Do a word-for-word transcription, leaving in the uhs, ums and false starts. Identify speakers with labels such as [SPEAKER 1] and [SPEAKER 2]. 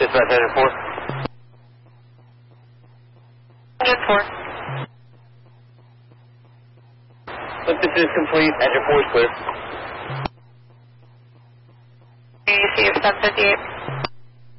[SPEAKER 1] Dispatch engine four.
[SPEAKER 2] Engine four.
[SPEAKER 1] This is complete. Engine four is clear.
[SPEAKER 2] You see your seven fifty-eight.